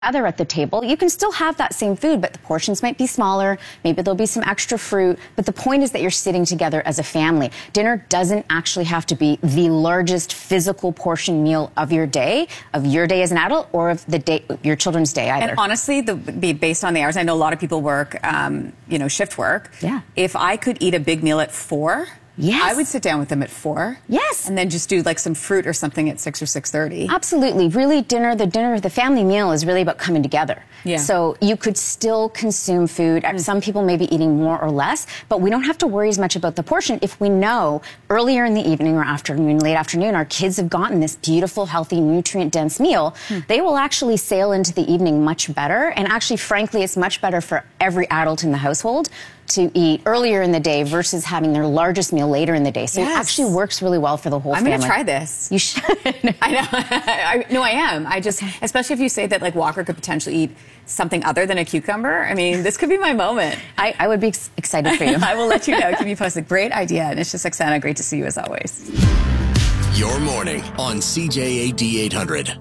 Other at the table, you can still have that same food, but the portions might be smaller. Maybe there'll be some extra fruit. But the point is that you're sitting together as a family. Dinner doesn't actually have to be the largest physical portion meal of your day as an adult, or of the day, your children's day either. And honestly, based on the hours, I know a lot of people work, shift work. Yeah. If I could eat a big meal at 4. Yes. I would sit down with them at 4. Yes. And then just do like some fruit or something at 6 or 6:30. Absolutely. Really, the family meal is really about coming together. Yeah. So you could still consume food. Some people may be eating more or less, but we don't have to worry as much about the portion if we know earlier in the evening or afternoon, late afternoon, our kids have gotten this beautiful, healthy, nutrient-dense meal. They will actually sail into the evening much better. And actually, frankly, it's much better for every adult in the household to eat earlier in the day versus having their largest meal later in the day. So It actually works really well for the whole family. I'm going to try this. You should. I know. I am. Especially if you say that like Walker could potentially eat something other than a cucumber. I mean, this could be my moment. I would be excited for you. I will let you know. Keep me posted. Great idea. And it's just Oksana, great to see you as always. Your morning on CJAD 800.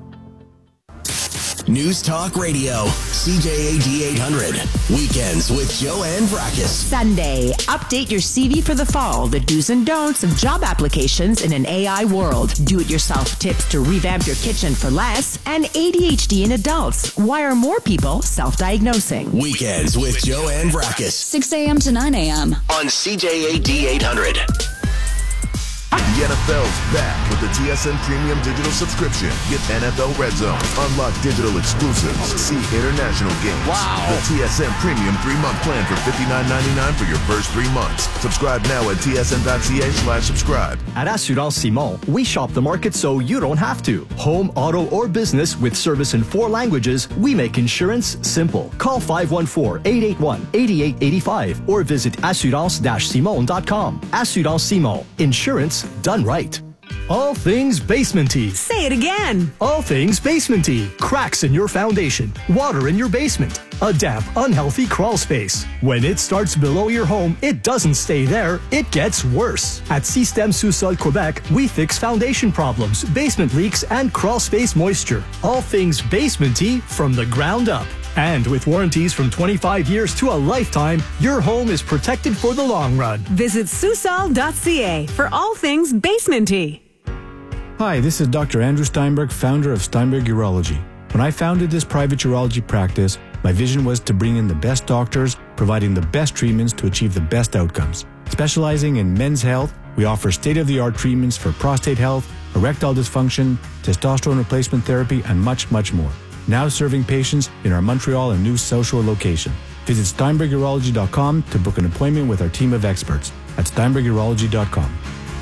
News Talk Radio, CJAD 800. Weekends with Joanne Vrackus. Sunday, update your CV for the fall. The do's and don'ts of job applications in an AI world. Do-it-yourself tips to revamp your kitchen for less. And ADHD in adults. Why are more people self-diagnosing? Weekends with Joanne Vrackus. 6 a.m. to 9 a.m. on CJAD 800. The NFL's back with the TSN Premium Digital Subscription. Get NFL Red Zone, unlock digital exclusives, see international games. Wow. The TSN Premium 3-month plan for $59.99 for your first 3 months. Subscribe now at tsn.ca/subscribe. At Assurance Simon, we shop the market so you don't have to. Home, auto, or business with service in 4 languages, we make insurance simple. Call 514-881-8885 or visit assurance-simon.com. Assurance Simon. Insurance done right. All things basementy. Say it again. All things basementy. Cracks in your foundation. Water in your basement. A damp, unhealthy crawl space. When it starts below your home, it doesn't stay there. It gets worse. At Système Sous-Sol Quebec, we fix foundation problems, basement leaks, and crawl space moisture. All things basementy from the ground up. And with warranties from 25 years to a lifetime, your home is protected for the long run. Visit susol.ca for all things basementy. Hi, this is Dr. Andrew Steinberg, founder of Steinberg Urology. When I founded this private urology practice, my vision was to bring in the best doctors, providing the best treatments to achieve the best outcomes. Specializing in men's health, we offer state-of-the-art treatments for prostate health, erectile dysfunction, testosterone replacement therapy, and much, much more. Now serving patients in our Montreal and New South Shore location. Visit SteinbergUrology.com to book an appointment with our team of experts at SteinbergUrology.com.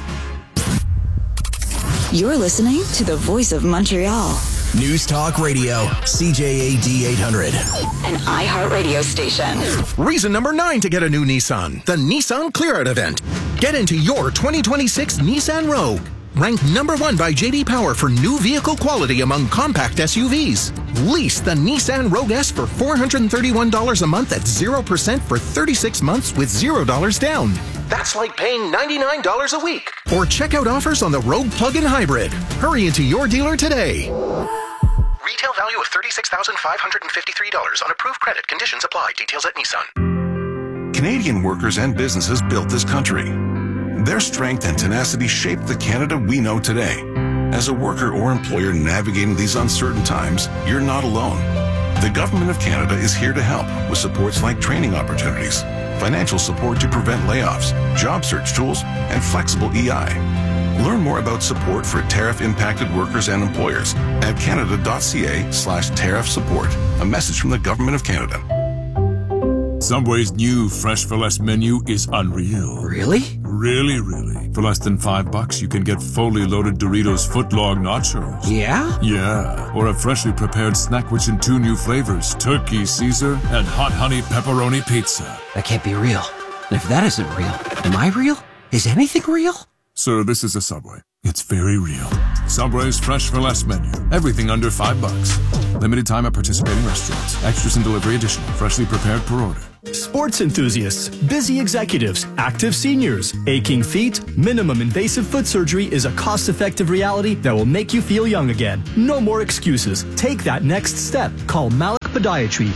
You're listening to the Voice of Montreal. News Talk Radio, CJAD 800. An iHeartRadio station. Reason number 9 to get a new Nissan. The Nissan Clear Out event. Get into your 2026 Nissan Rogue. Ranked number 1 by J.D. Power for new vehicle quality among compact SUVs. Lease the Nissan Rogue S for $431 a month at 0% for 36 months with $0 down. That's like paying $99 a week. Or check out offers on the Rogue Plug-in Hybrid. Hurry into your dealer today. Retail value of $36,553 on approved credit. Conditions apply. Details at Nissan. Canadian workers and businesses built this country. Their strength and tenacity shaped the Canada we know today. As a worker or employer navigating these uncertain times, you're not alone. The Government of Canada is here to help with supports like training opportunities, financial support to prevent layoffs, job search tools, and flexible EI. Learn more about support for tariff-impacted workers and employers at canada.ca/tariff support. A message from the Government of Canada. Subway's new Fresh for Less menu is unreal. Really? Really. For less than $5, you can get fully loaded Doritos footlong nachos. Yeah? Yeah. Or a freshly prepared snack which in 2 new flavors, Turkey Caesar and Hot Honey Pepperoni Pizza. That can't be real. And if that isn't real, am I real? Is anything real? Sir, this is a Subway. It's very real. Subway's Fresh for Less menu. Everything under $5. Limited time at participating restaurants. Extras and delivery additional. Freshly prepared per order. Sports enthusiasts, busy executives, active seniors, aching feet, minimum invasive foot surgery is a cost-effective reality that will make you feel young again. No more excuses. Take that next step. Call Malik Podiatry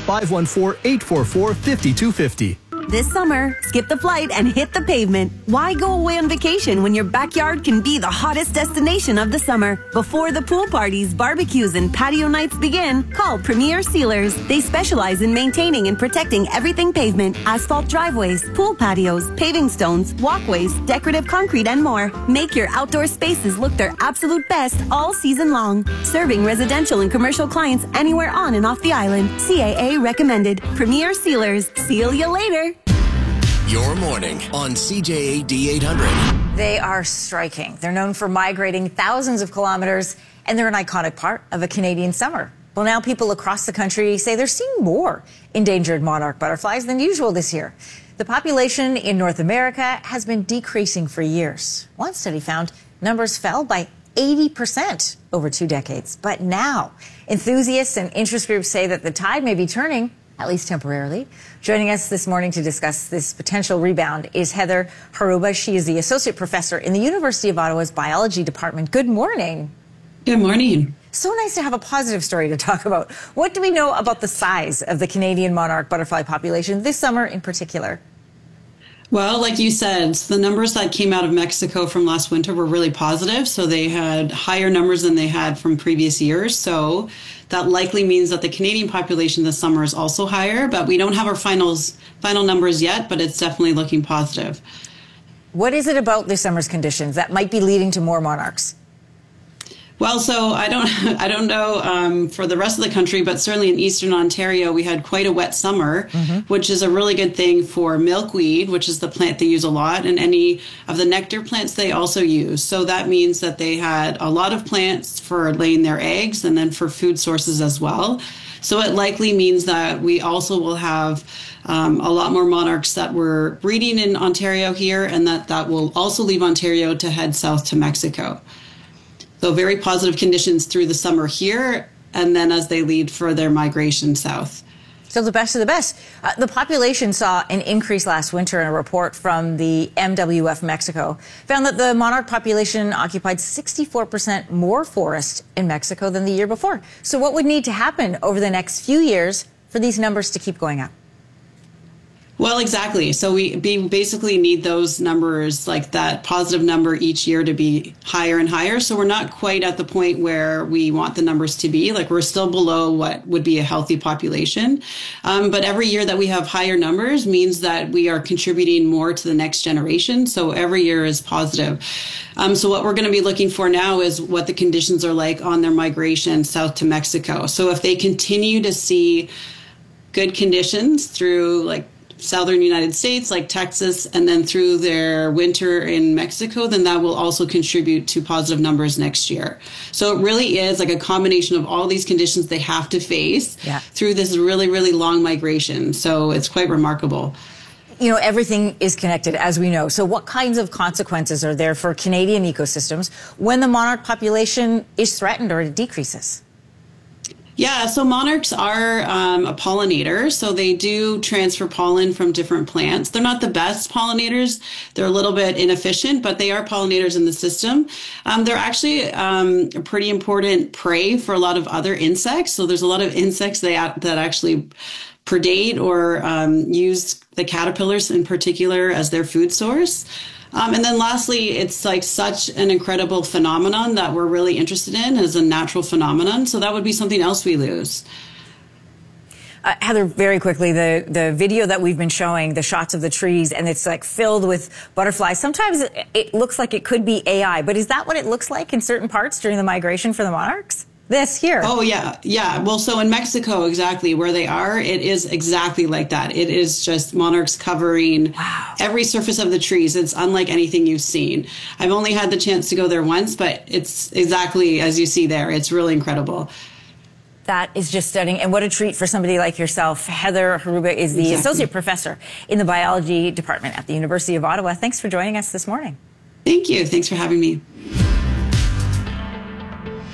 514-844-5250. This summer, skip the flight and hit the pavement. Why go away on vacation when your backyard can be the hottest destination of the summer? Before the pool parties, barbecues, and patio nights begin, call Premier Sealers. They specialize in maintaining and protecting everything pavement, asphalt driveways, pool patios, paving stones, walkways, decorative concrete, and more. Make your outdoor spaces look their absolute best all season long. Serving residential and commercial clients anywhere on and off the island. CAA recommended. Premier Sealers. Seal you later. Your morning on CJAD 800. They are striking. They're known for migrating thousands of kilometers, and they're an iconic part of a Canadian summer. Well, now people across the country say they're seeing more endangered monarch butterflies than usual this year. The population in North America has been decreasing for years. One study found numbers fell by 80% over 2 decades. But now, enthusiasts and interest groups say that the tide may be turning, at least temporarily. Joining us this morning to discuss this potential rebound is Heather Haruba. She is the Associate Professor in the University of Ottawa's Biology Department. Good morning. Good morning. So nice to have a positive story to talk about. What do we know about the size of the Canadian monarch butterfly population this summer in particular? Well, like you said, the numbers that came out of Mexico from last winter were really positive. So they had higher numbers than they had from previous years. So that likely means that the Canadian population this summer is also higher, but we don't have our final numbers yet, but it's definitely looking positive. What is it about this summer's conditions that might be leading to more monarchs? Well, so I don't know for the rest of the country, but certainly in Eastern Ontario, we had quite a wet summer, which is a really good thing for milkweed, which is the plant they use a lot, and any of the nectar plants they also use. So that means that they had a lot of plants for laying their eggs and then for food sources as well. So it likely means that we also will have a lot more monarchs that were breeding in Ontario here, and that will also leave Ontario to head south to Mexico. So very positive conditions through the summer here, and then as they lead for their migration south. So the best of the best. The population saw an increase last winter in a report from the MWF Mexico. Found that the monarch population occupied 64% more forest in Mexico than the year before. So what would need to happen over the next few years for these numbers to keep going up? Well, exactly. So we basically need those numbers, like that positive number each year, to be higher and higher. So we're not quite at the point where we want the numbers to be. Like, we're still below what would be a healthy population. But every year that we have higher numbers means that we are contributing more to the next generation. So every year is positive. So what we're going to be looking for now is what the conditions are like on their migration south to Mexico. So if they continue to see good conditions through, like, southern United States, like Texas, and then through their winter in Mexico, then that will also contribute to positive numbers next year. So it really is like a combination of all these conditions they have to face through this really, really long migration. So it's quite remarkable. You know, everything is connected, as we know. So what kinds of consequences are there for Canadian ecosystems when the monarch population is threatened or it decreases? Yeah, so monarchs are a pollinator, so they do transfer pollen from different plants. They're not the best pollinators. They're a little bit inefficient, but they are pollinators in the system. They're actually a pretty important prey for a lot of other insects. So there's a lot of insects that actually predate or use the caterpillars in particular as their food source. And then lastly, it's like such an incredible phenomenon that we're really interested in as a natural phenomenon. So that would be something else we lose. Heather, very quickly, the video that we've been showing, the shots of the trees, and it's like filled with butterflies. Sometimes it looks like it could be AI, but is that what it looks like in certain parts during the migration for the monarchs? This here. Oh, yeah. Yeah. Well, so in Mexico, exactly where they are, it is exactly like that. It is just monarchs covering every surface of the trees. It's unlike anything you've seen. I've only had the chance to go there once, but it's exactly as you see there. It's really incredible. That is just stunning. And what a treat for somebody like yourself. Heather Haruba is the Associate Professor in the Biology Department at the University of Ottawa. Thanks for joining us this morning. Thank you. Thanks for having me.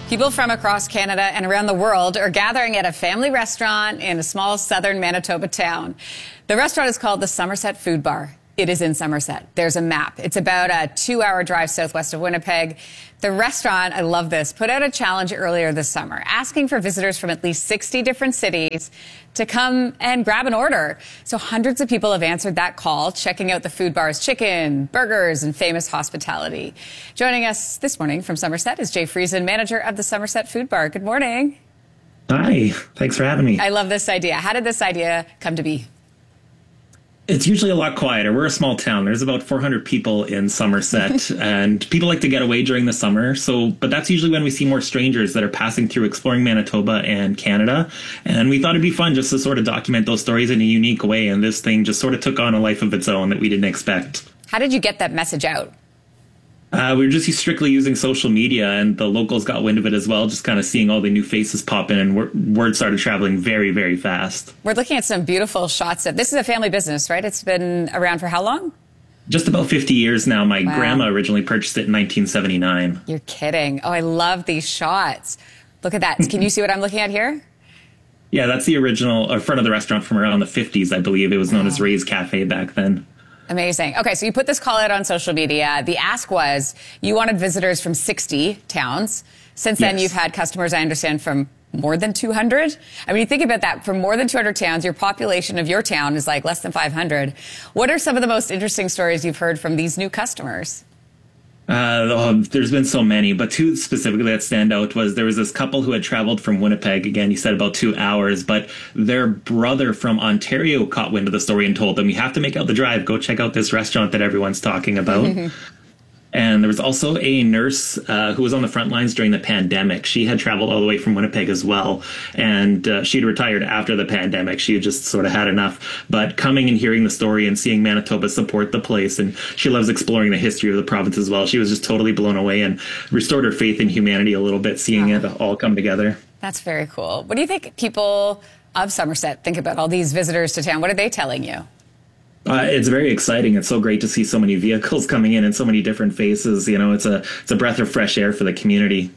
People from across Canada and around the world are gathering at a family restaurant in a small southern Manitoba town. The restaurant is called the Somerset Food Bar. It is in Somerset. There's a map. It's about a 2-hour drive southwest of Winnipeg. The restaurant, I love this, put out a challenge earlier this summer, asking for visitors from at least 60 different cities to come and grab an order. So hundreds of people have answered that call, checking out the food bar's chicken, burgers, and famous hospitality. Joining us this morning from Somerset is Jay Friesen, manager of the Somerset Food Bar. Good morning. Hi, thanks for having me. I love this idea. How did this idea come to be? It's usually a lot quieter. We're a small town. There's about 400 people in Somerset, and people like to get away during the summer. But that's usually when we see more strangers that are passing through, exploring Manitoba and Canada. And we thought it'd be fun just to sort of document those stories in a unique way. And this thing just sort of took on a life of its own that we didn't expect. How did you get that message out? We were just strictly using social media, and the locals got wind of it as well, just kind of seeing all the new faces pop in, and word started traveling very, very fast. We're looking at some beautiful shots of, this is a family business, right? It's been around for how long? Just about 50 years now. My grandma originally purchased it in 1979. You're kidding. Oh, I love these shots. Look at that. Can you see what I'm looking at here? Yeah, that's the original front of the restaurant from around the 50s, I believe. It was known as Ray's Cafe back then. Amazing. Okay, so you put this call out on social media. The ask was you wanted visitors from 60 towns. Since then, you've had customers, I understand, from more than 200. I mean, you think about that. From more than 200 towns, your population of your town is like less than 500. What are some of the most interesting stories you've heard from these new customers? There's been so many, but two specifically that stand out was there was this couple who had traveled from Winnipeg. Again, you said about 2 hours, but their brother from Ontario caught wind of the story and told them, you have to make out the drive. Go check out this restaurant that everyone's talking about. And there was also a nurse who was on the front lines during the pandemic. She had traveled all the way from Winnipeg as well. And she'd retired after the pandemic. She had just sort of had enough. But coming and hearing the story and seeing Manitoba support the place, and she loves exploring the history of the province as well. She was just totally blown away and restored her faith in humanity a little bit, seeing it all come together. That's very cool. What do you think people of Somerset think about all these visitors to town? What are they telling you? It's very exciting. It's so great to see so many vehicles coming in and so many different faces. You know, it's a breath of fresh air for the community.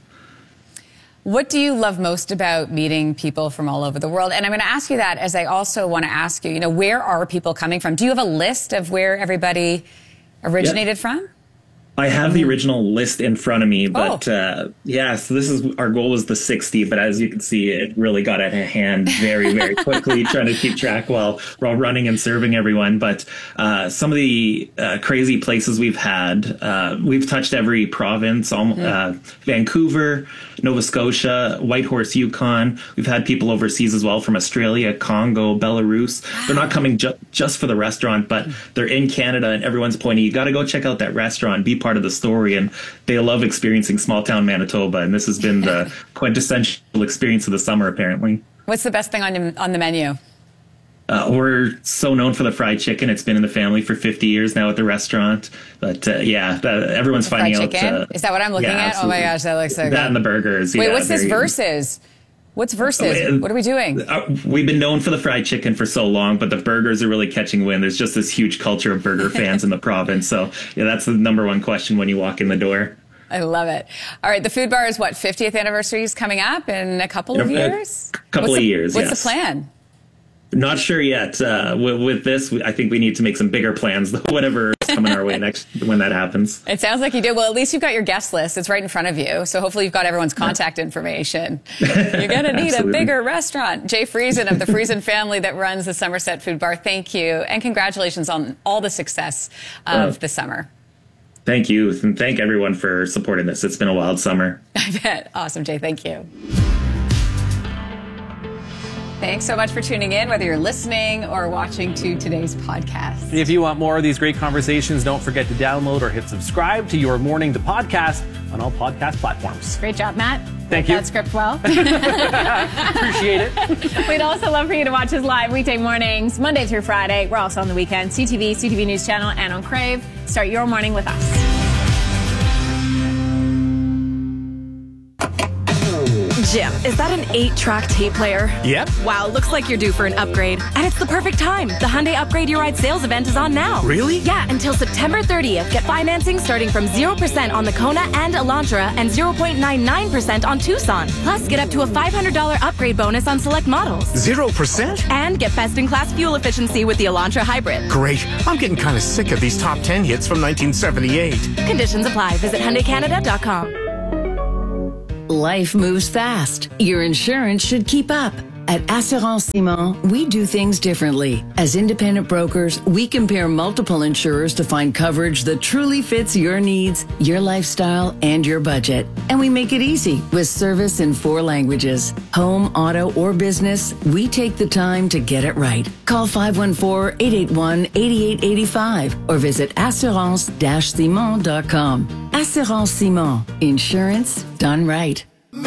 What do you love most about meeting people from all over the world? And I'm going to ask you that as I also want to ask you, where are people coming from? Do you have a list of where everybody originated from? I have the original list in front of me, but so this is our goal was the 60, but as you can see, it really got out of hand very, very quickly, trying to keep track while running and serving everyone. But some of the crazy places we've had, we've touched every province, Vancouver, Nova Scotia, Whitehorse, Yukon. We've had people overseas as well from Australia, Congo, Belarus. They're not coming just for the restaurant, but they're in Canada, and everyone's pointing, you got to go check out that restaurant, be part of the story, and they love experiencing small town Manitoba, and this has been the quintessential experience of the summer, apparently. What's the best thing on the menu? We're so known for the fried chicken. It's been in the family for 50 years now at the restaurant. But everyone's finding out. Is that what I'm looking at? Absolutely. Oh my gosh, that looks so good. That and the burgers. Wait, what's this versus? What's versus? What are we doing? We've been known for the fried chicken for so long, but the burgers are really catching wind. There's just this huge culture of burger fans in the province. So that's the number one question when you walk in the door. I love it. All right, the Food Bar is 50th anniversary is coming up in a couple of years? Couple of years, What's the plan? Not sure yet. With this, I think we need to make some bigger plans, whatever is coming our way next when that happens. It sounds like you do. Well, at least you've got your guest list. It's right in front of you. So hopefully you've got everyone's contact information. You're going to need a bigger restaurant. Jay Friesen of the Friesen family that runs the Somerset Food Bar. Thank you. And congratulations on all the success of the summer. Thank you. And thank everyone for supporting this. It's been a wild summer. I bet. Awesome, Jay. Thank you. Thanks so much for tuning in, whether you're listening or watching to today's podcast. If you want more of these great conversations, don't forget to download or hit subscribe to Your Morning to Podcast on all podcast platforms. Great job, Matt. Thank you. That script well. Appreciate it. We'd also love for you to watch us live weekday mornings, Monday through Friday. We're also on the weekend, CTV, CTV News Channel, and on Crave. Start your morning with us. Jim, is that an 8-track tape player? Yep. Wow, looks like you're due for an upgrade. And it's the perfect time. The Hyundai Upgrade Your Ride sales event is on now. Really? Yeah, until September 30th. Get financing starting from 0% on the Kona and Elantra and 0.99% on Tucson. Plus, get up to a $500 upgrade bonus on select models. 0%? And get best-in-class fuel efficiency with the Elantra Hybrid. Great. I'm getting kind of sick of these top 10 hits from 1978. Conditions apply. Visit HyundaiCanada.com. Life moves fast. Your insurance should keep up. At Assurance Simon, we do things differently. As independent brokers, we compare multiple insurers to find coverage that truly fits your needs, your lifestyle, and your budget. And we make it easy with service in 4 languages. Home, auto, or business, we take the time to get it right. Call 514-881-8885 or visit assurance-simon.com. Assurance Simon. Insurance done right.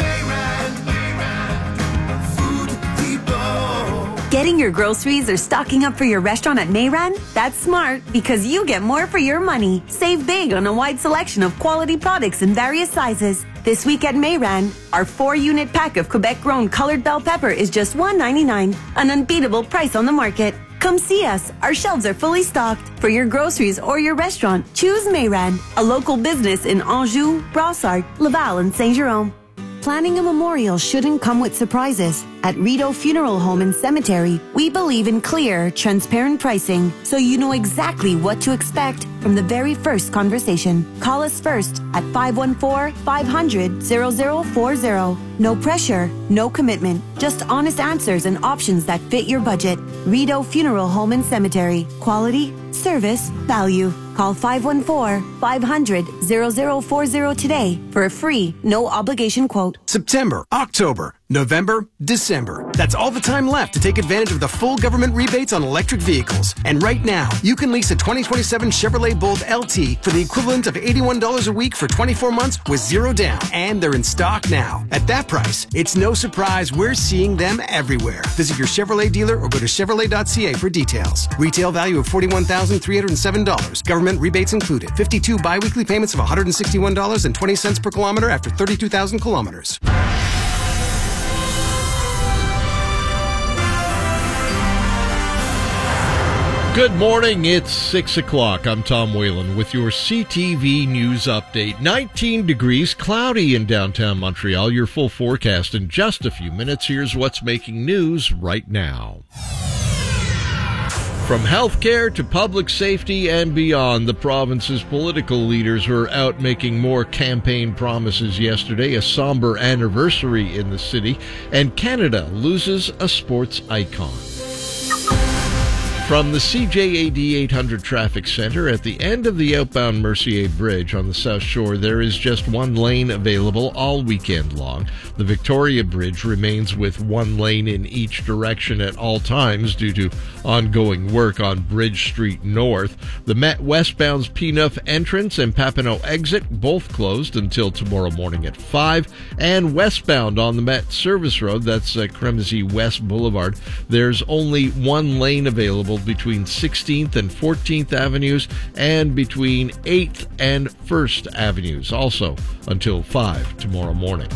Getting your groceries or stocking up for your restaurant at Mayran? That's smart because you get more for your money. Save big on a wide selection of quality products in various sizes. This week at Mayran, our 4-unit pack of Quebec-grown colored bell pepper is just $1.99, an unbeatable price on the market. Come see us. Our shelves are fully stocked. For your groceries or your restaurant, choose Mayran, a local business in Anjou, Brossard, Laval, and Saint-Jérôme. Planning a memorial shouldn't come with surprises. At Rideau Funeral Home and Cemetery, we believe in clear, transparent pricing, so you know exactly what to expect from the very first conversation. Call us first at 514-500-0040. No pressure, no commitment, just honest answers and options that fit your budget. Rideau Funeral Home and Cemetery. Quality, service, value. Call 514-500-0040 today for a free, no obligation quote. September, October, November, December. That's all the time left to take advantage of the full government rebates on electric vehicles. And right now, you can lease a 2027 Chevrolet Bolt LT for the equivalent of $81 a week for 24 months with 0 down. And they're in stock now. At that price, it's no surprise we're seeing them everywhere. Visit your Chevrolet dealer or go to Chevrolet.ca for details. Retail value of $41,307. Government rebates included. 52 biweekly payments of $161.20 per kilometer after 32,000 kilometers. Good morning, it's 6 o'clock. I'm Tom Whalen with your CTV News Update. 19 degrees, cloudy in downtown Montreal. Your full forecast in just a few minutes. Here's what's making news right now. From healthcare to public safety and beyond, the province's political leaders were out making more campaign promises yesterday, a somber anniversary in the city, and Canada loses a sports icon. From the CJAD 800 Traffic Center at the end of the outbound Mercier Bridge on the South Shore, there is just one lane available all weekend long. The Victoria Bridge remains with one lane in each direction at all times due to ongoing work on Bridge Street North. The Met westbound's P9 entrance and Papineau exit both closed until tomorrow morning at 5. And westbound on the Met Service Road, that's Cremazie West Boulevard, there's only one lane available between 16th and 14th Avenues and between 8th and 1st Avenues, also until 5 tomorrow morning.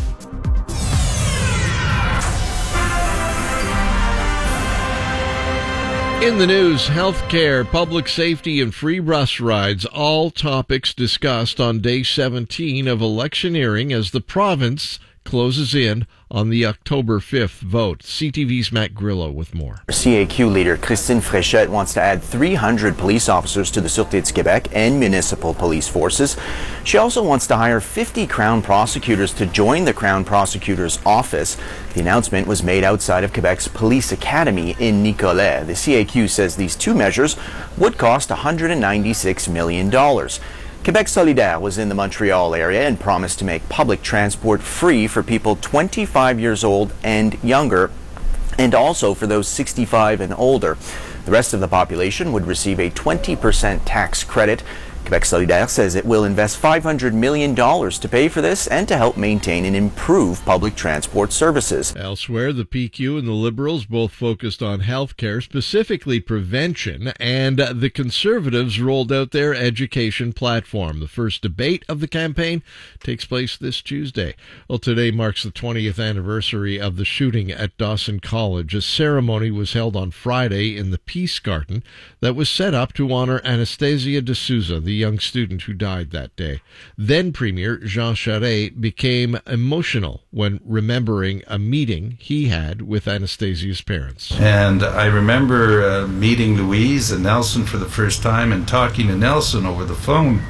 In the news, healthcare, public safety, and free bus rides, all topics discussed on day 17 of electioneering as the province closes in on the October 5th vote. CTV's Matt Grillo with more. CAQ leader Christine Fréchette wants to add 300 police officers to the Sûreté du Québec and municipal police forces. She also wants to hire 50 Crown prosecutors to join the Crown Prosecutor's Office. The announcement was made outside of Quebec's Police Academy in Nicolet. The CAQ says these two measures would cost $196 million. Quebec Solidaire was in the Montreal area and promised to make public transport free for people 25 years old and younger, and also for those 65 and older. The rest of the population would receive a 20% tax credit. Quebec Solidaire says it will invest $500 million to pay for this and to help maintain and improve public transport services. Elsewhere, the PQ and the Liberals both focused on health care, specifically prevention, and the Conservatives rolled out their education platform. The first debate of the campaign takes place this Tuesday. Well, today marks the 20th anniversary of the shooting at Dawson College. A ceremony was held on Friday in the Peace Garden that was set up to honor Anastasia D'Souza, the young student who died that day. Then Premier Jean Charest became emotional when remembering a meeting he had with Anastasia's parents. And I remember meeting Louise and Nelson for the first time and talking to Nelson over the phone.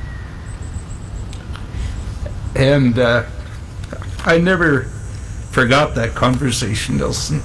And I never forgot that conversation, Nelson.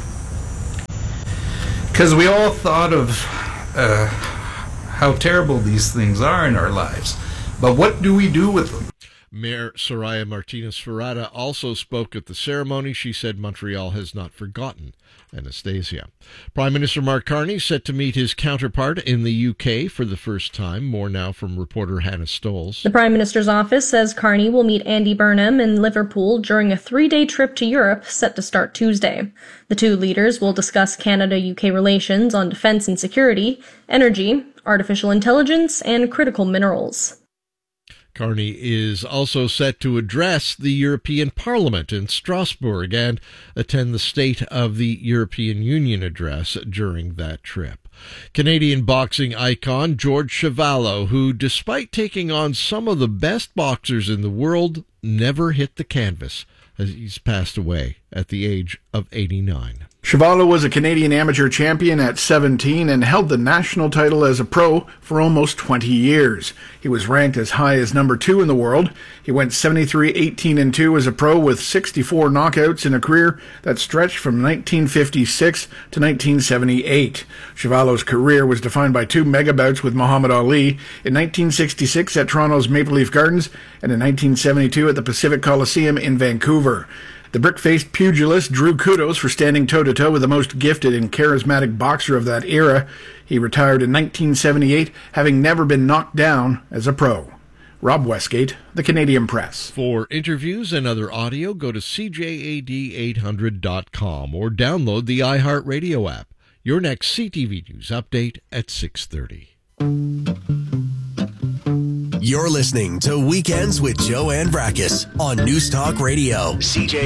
Because we all thought of how terrible these things are in our lives. But what do we do with them? Mayor Soraya Martinez-Ferrada also spoke at the ceremony. She said Montreal has not forgotten Anastasia. Prime Minister Mark Carney set to meet his counterpart in the UK for the first time. More now from reporter Hannah Stoles. The Prime Minister's office says Carney will meet Andy Burnham in Liverpool during a 3-day trip to Europe set to start Tuesday. The two leaders will discuss Canada-UK relations on defence and security, energy, artificial intelligence, and critical minerals. Carney is also set to address the European Parliament in Strasbourg and attend the State of the European Union address during that trip. Canadian boxing icon George Chuvalo, who, despite taking on some of the best boxers in the world, never hit the canvas, as he's passed away at the age of 89. Chuvalo was a Canadian amateur champion at 17 and held the national title as a pro for almost 20 years. He was ranked as high as number 2 in the world. He went 73-18-2 as a pro with 64 knockouts in a career that stretched from 1956 to 1978. Chuvalo's career was defined by 2 mega bouts with Muhammad Ali in 1966 at Toronto's Maple Leaf Gardens and in 1972 at the Pacific Coliseum in Vancouver. The brick-faced pugilist drew kudos for standing toe-to-toe with the most gifted and charismatic boxer of that era. He retired in 1978, having never been knocked down as a pro. Rob Westgate, The Canadian Press. For interviews and other audio, go to CJAD800.com or download the iHeartRadio app. Your next CTV News update at 6:30. You're listening to Weekends with Joanne Brakes on News Talk Radio. CJ